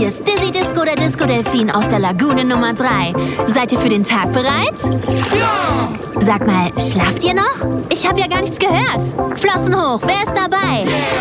Hier ist Dizzy Disco, der Disco-Delfin aus der Lagune Nummer 3. Seid ihr für den Tag bereit? Ja! Sag mal, schlaft ihr noch? Ich habe ja gar nichts gehört. Flossen hoch, wer ist dabei?